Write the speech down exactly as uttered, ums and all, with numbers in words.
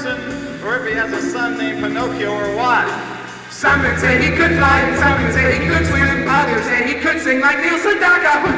person, or if he has a son named Pinocchio, or what. Some would say he could fly, and some would say he could swim, others say he could sing like Neil Sedaka.